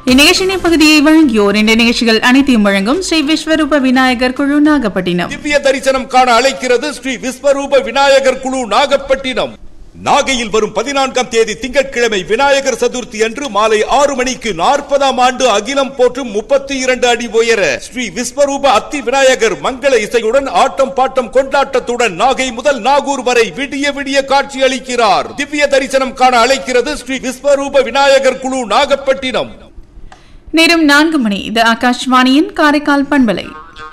இந்நிகழ்ச்சியின் பகுதியை வழங்கியோர் இந்த நிகழ்ச்சிகள் அனைத்தையும் வழங்கும் ஸ்ரீ விஸ்வரூப விநாயகர் குழு நாகப்பட்டினம். திவ்ய தரிசனம் காண அழைக்கிறது ஸ்ரீ விஸ்வரூப விநாயகர் குழு நாகப்பட்டினம். நாகையில் வரும் 14ஆம் தேதி திங்கட்கிழமை விநாயகர் சதுர்த்தி அன்று மாலை 6 மணிக்கு 40ஆம் ஆண்டு அகிலம் போற்றும் 32 அடி உயர ஸ்ரீ விஸ்வரூப அத்தி விநாயகர் மங்கள இசையுடன் ஆட்டம் பாட்டம் கொண்டாட்டத்துடன் நாகை முதல் நாகூர் வரை விடிய விடிய காட்சி அளிக்கிறார். திவ்ய தரிசனம் காண அழைக்கிறது ஸ்ரீ விஸ்வரூப விநாயகர் குழு நாகப்பட்டினம். நேரம் 4 மணி. இது ஆகாஷ்வாணியின் காரைக்கால் பண்பலை.